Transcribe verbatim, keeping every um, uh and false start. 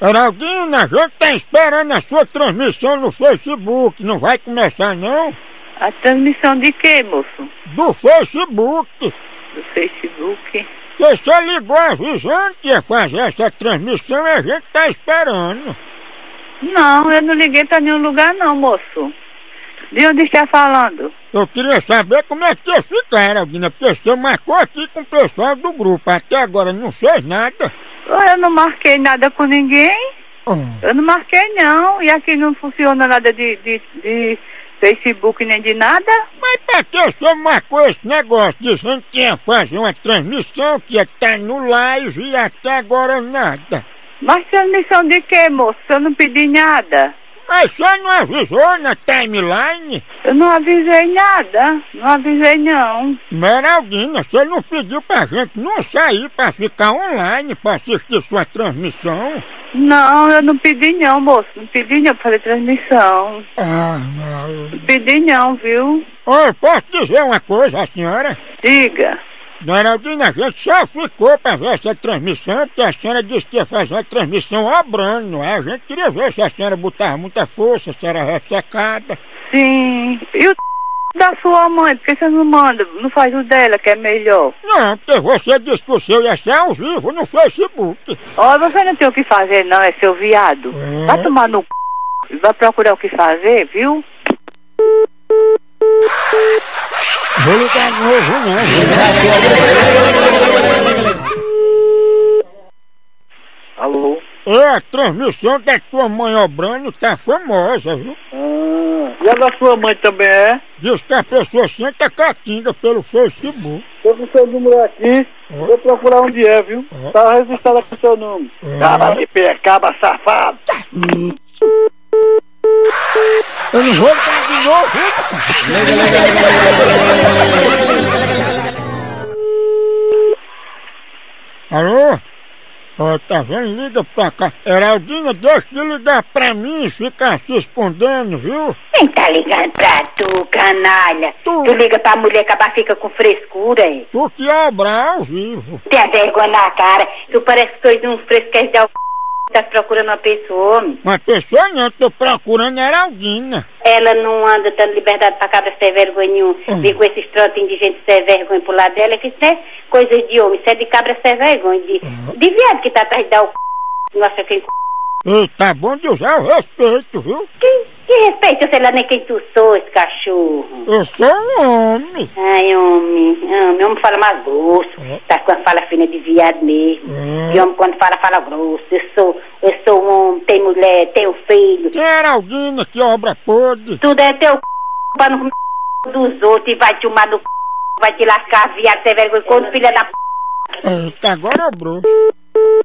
Heraldina, a gente tá esperando a sua transmissão no Facebook, não vai começar não? A transmissão de quê, moço? Do Facebook. Do Facebook. Você só ligou avisando que ia fazer essa transmissão e a gente tá esperando. Não, eu não liguei pra nenhum lugar não, moço. De onde está falando? Eu queria saber como é que ia ficar, Heraldina, porque você marcou aqui com o pessoal do grupo, até agora não fez nada. Eu não marquei nada com ninguém. Oh. Eu não marquei não, e aqui não funciona nada de, de, de Facebook nem de nada. Mas pra que você marcou esse negócio dizendo que ia fazer uma transmissão, que ia estar no live e até agora nada? Mas transmissão de quê, moço? Eu não pedi nada. Mas você não avisou na timeline? Eu não avisei nada, não avisei não. Heraldina, você não pediu pra gente não sair pra ficar online pra assistir sua transmissão? Não, eu não pedi não, moço, não pedi não pra fazer transmissão. Ah, não. Não pedi não, viu? Oi, posso dizer uma coisa, a senhora? Diga. Dona Heraldina, a gente só ficou pra ver essa transmissão porque a senhora disse que ia fazer uma transmissão obrando, não é? A gente queria ver se a senhora botava muita força, se era ressecada. Sim. E o da sua mãe, por que você não manda, não faz o dela, que é melhor? Não, porque você disse que o seu ia ser ao vivo no Facebook. Olha, você não tem o que fazer não, é seu viado. É. Vai tomar no c... vai procurar o que fazer, viu? Vou ligar de novo, não. Alô? É, a transmissão da tua mãe obrando tá famosa, viu? Ah, e a da sua mãe também é? Diz que a pessoa senta catinga pelo Facebook. Tô com o seu número aqui, Oh. vou procurar onde é, viu? Oh. Tá registrado com o seu número. Oh. Caba de pé, caba safado. Eu não vou ligar de novo. Alô? Ó, tá vendo? Liga pra cá. Heraldina, deixa de ligar pra mim e ficar se escondendo, viu? Quem tá ligando pra tu, canalha? Tu. Tu liga pra mulher que ela fica com frescura, hein? Tu que obra ao vivo. Tem vergonha na cara. Tu parece que tu é um fresquez de al... Tá procurando uma pessoa, homem. Uma pessoa não, tô procurando Heraldina. Ela não anda dando liberdade pra cabra sem vergonha nenhum. Hum. Vem com esses trotinhos de gente sem vergonha pro lado dela. Que isso não é coisa de homem, isso é de cabra sem vergonha. De, Uhum. de viado que tá atrás de dar o c... Não acha quem c... Ei, tá bom de usar o respeito, viu? Que, que respeito, eu sei lá nem quem tu sou, esse cachorro. Eu sou um homem. Ai, homem, homem, homem fala mais grosso. É. Tá com a fala fina de viado mesmo. É. E homem quando fala, fala grosso. Eu sou, eu sou um homem, tenho mulher, tenho filho. Quem é Heraldina, que obra podre? Tudo é teu c... pra não comer dos outros e vai te tomar no c... vai te lascar, viado, sem vergonha, quando filha da p... Eita, agora é bruxo.